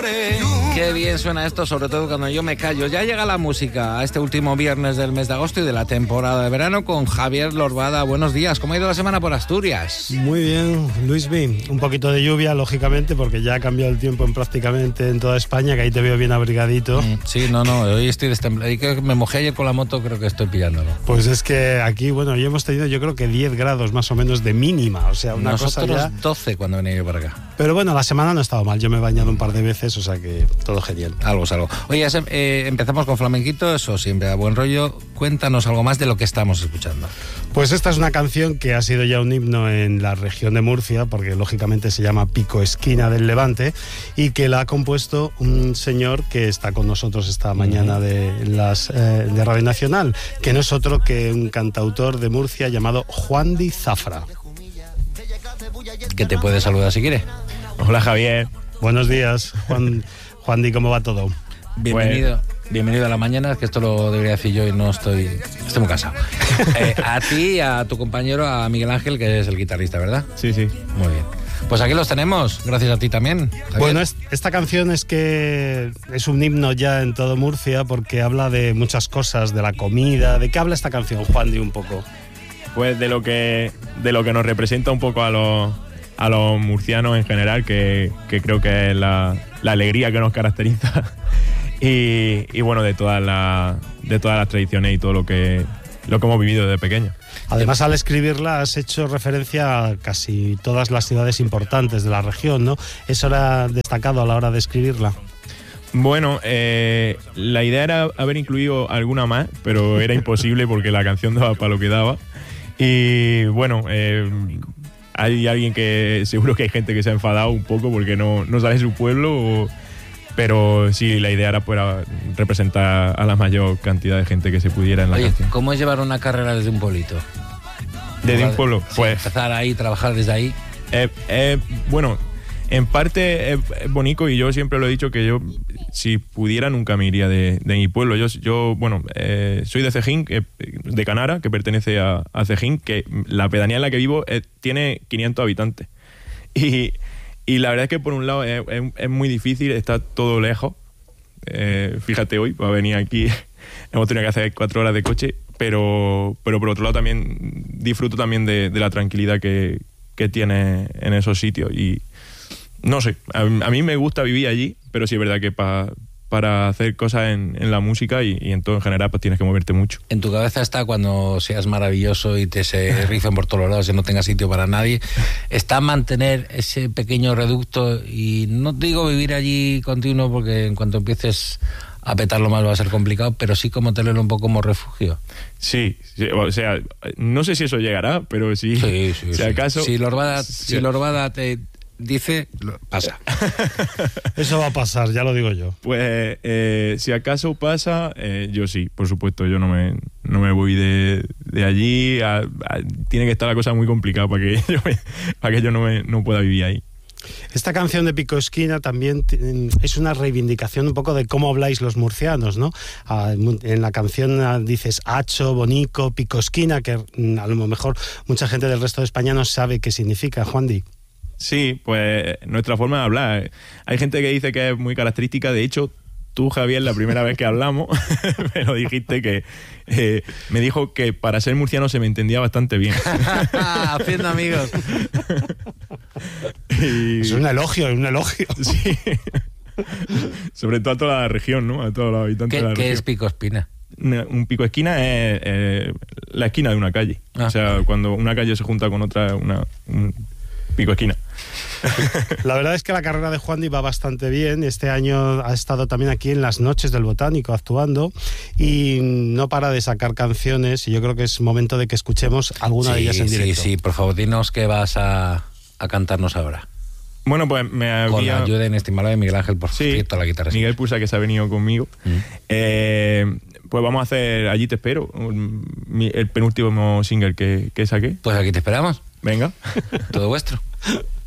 Qué bien suena esto, sobre todo cuando yo me callo. Ya llega la música a este último viernes del mes de agosto y de la temporada de verano con Javier Lorbada. Buenos días, ¿cómo ha ido la semana por Asturias? Muy bien, Luis B. Un poquito de lluvia, lógicamente, porque ya ha cambiado el tiempo prácticamente en toda España, que ahí te veo bien abrigadito. Sí, no, hoy estoy destemplado. Me mojé ayer con la moto, creo que estoy pillándolo. Pues es que aquí, bueno, hoy hemos tenido yo creo que 10 grados más o menos de mínima, o sea, una Nosotros cosa ya... 12 cuando venía yo para acá. Pero bueno, la semana no ha estado mal, yo me he bañado un par de veces, o sea que todo genial. Algo. Oye, empezamos con flamenquito, eso siempre a buen rollo. Cuéntanos algo más de lo que estamos escuchando. Pues esta es una canción que ha sido ya un himno en la región de Murcia, porque lógicamente se llama Pico Esquina del Levante, y que la ha compuesto un señor que está con nosotros esta mañana de Radio Nacional, que no es otro que un cantautor de Murcia llamado Juandi Zafra. Que te puede saludar si quiere. Hola, Javier. Buenos días, Juandi, ¿cómo va todo? Bienvenido a la mañana, que esto lo debería decir yo y no estoy muy cansado. A ti y a tu compañero, a Miguel Ángel, que es el guitarrista, ¿verdad? Sí. Muy bien. Pues aquí los tenemos, gracias a ti también, Javier. Bueno, esta canción es que es un himno ya en todo Murcia porque habla de muchas cosas, de la comida. ¿De qué habla esta canción, Juandi, un poco? Pues de lo que nos representa un poco a los murcianos en general, que creo que es la alegría que nos caracteriza y bueno, de todas las tradiciones y todo lo que hemos vivido desde pequeños. Además, al escribirla has hecho referencia a casi todas las ciudades importantes de la región, ¿no? ¿Eso era destacado a la hora de escribirla? Bueno, la idea era haber incluido alguna más, pero era imposible porque la canción daba para lo que daba. Y bueno, hay alguien que seguro que hay gente que se ha enfadado un poco porque no sale de su pueblo, pero sí, la idea era poder representar a la mayor cantidad de gente que se pudiera en la canción. ¿Cómo es llevar una carrera desde un pueblito? ¿Desde un pueblo? Sí, pues empezar ahí, trabajar desde ahí. Bueno, en parte es bonito y yo siempre lo he dicho que yo, si pudiera, nunca me iría de mi pueblo. Yo soy de Cejín, de Canara, que pertenece a Cejín, que la pedanía en la que vivo tiene 500 habitantes. Y la verdad es que por un lado es muy difícil, está todo lejos. Fíjate, hoy para venir aquí hemos tenido que hacer 4 horas de coche, pero por otro lado también disfruto también de la tranquilidad que tiene en esos sitios. Y no sé, a mí me gusta vivir allí, pero sí es verdad que para hacer cosas en la música y en todo en general, pues tienes que moverte mucho. En tu cabeza está, cuando seas maravilloso y te se rifen por todos lados y no tengas sitio para nadie, está mantener ese pequeño reducto, y no te digo vivir allí continuo porque en cuanto empieces a petarlo más va a ser complicado, pero sí como tenerlo un poco como refugio. Sí, o sea, no sé si eso llegará, pero sí. Si acaso... Si Lorbada te dice, pasa. Eso va a pasar, ya lo digo yo. Pues si acaso pasa, yo sí, por supuesto, yo no me voy de allí. Tiene que estar la cosa muy complicada para que yo no pueda vivir ahí. Esta canción de Pico Esquina también es una reivindicación un poco de cómo habláis los murcianos, ¿no? En la canción dices hacho, bonico, Pico Esquina, que a lo mejor mucha gente del resto de España no sabe qué significa, Juandi. Sí, pues nuestra forma de hablar. Hay gente que dice que es muy característica. De hecho, tú, Javier, la primera vez que hablamos, me lo dijiste que... me dijo que para ser murciano se me entendía bastante bien. Haciendo amigos. Es un elogio. Sí. Sobre todo a toda la región, ¿no? A todos los habitantes de la región. ¿Qué es Pico Espina? Un pico esquina es la esquina de una calle. O sea, cuando una calle se junta con otra, un pico esquina. La verdad es que la carrera de Juandi va bastante bien. Este año ha estado también aquí en las Noches del Botánico actuando y no para de sacar canciones, y yo creo que es momento de que escuchemos alguna de ellas en directo. Sí, por favor, dinos qué vas a cantarnos ahora. Bueno, pues con la ayuda inestimable de Miguel Ángel, por cierto, la guitarra. Miguel Pusa, que se ha venido conmigo. Pues vamos a hacer Allí te espero, el penúltimo single que saqué. Pues aquí te esperamos. Venga. Todo vuestro.